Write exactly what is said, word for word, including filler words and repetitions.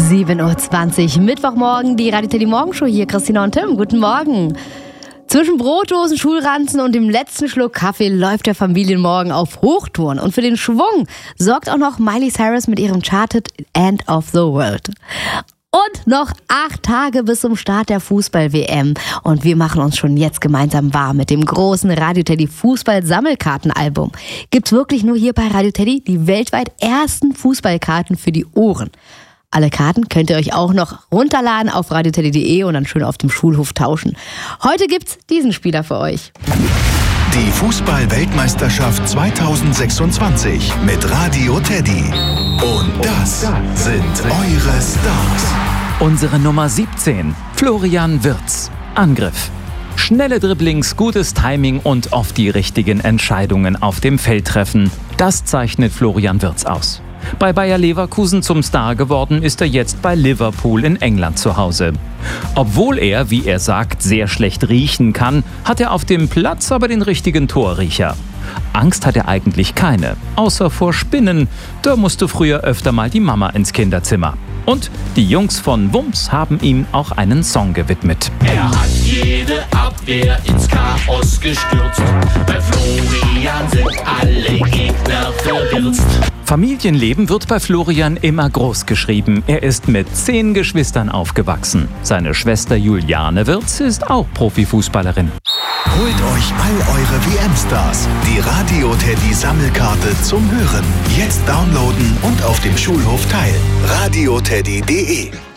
sieben Uhr zwanzig, Mittwochmorgen, die Radio Teddy Morgenshow hier. Christina und Tim, guten Morgen. Zwischen Brotdosen, Schulranzen und dem letzten Schluck Kaffee läuft der Familienmorgen auf Hochtouren. Und für den Schwung sorgt auch noch Miley Cyrus mit ihrem Charted End of the World. Und noch acht Tage bis zum Start der Fußball-W M. Und wir machen uns schon jetzt gemeinsam warm mit dem großen Radio Teddy Fußball-Sammelkartenalbum. Gibt's wirklich nur hier bei Radio Teddy die weltweit ersten Fußballkarten für die Ohren. Alle Karten könnt ihr euch auch noch runterladen auf radioteddy punkt de und dann schön auf dem Schulhof tauschen. Heute gibt's diesen Spieler für euch. Die Fußball-Weltmeisterschaft zweitausendsechsundzwanzig mit Radio Teddy. Und das sind eure Stars. Unsere Nummer siebzehn, Florian Wirtz. Angriff. Schnelle Dribblings, gutes Timing und oft die richtigen Entscheidungen auf dem Feld treffen. Das zeichnet Florian Wirtz aus. Bei Bayer Leverkusen zum Star geworden ist er jetzt bei Liverpool in England zu Hause. Obwohl er, wie er sagt, sehr schlecht riechen kann, hat er auf dem Platz aber den richtigen Torriecher. Angst hat er eigentlich keine, außer vor Spinnen. Da musste früher öfter mal die Mama ins Kinderzimmer. Und die Jungs von Wumms haben ihm auch einen Song gewidmet. Er hat jede Abwehr ins Chaos gestürzt. Bei Florian sind alle Gegner verwirrt. Familienleben wird bei Florian immer groß geschrieben. Er ist mit zehn Geschwistern aufgewachsen. Seine Schwester Juliane Wirtz ist auch Profifußballerin. Holt euch all eure W M-Stars. Die Radio Teddy Sammelkarte zum Hören. Jetzt downloaden und auf dem Schulhof teilen. radioteddy punkt de